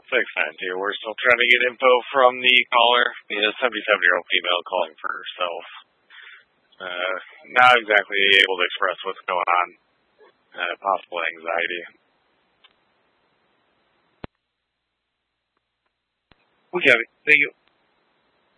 692. We're still trying to get info from the caller. The 77-year-old female calling for herself. Not exactly able to express what's going on. Possible anxiety. We got it. Thank you.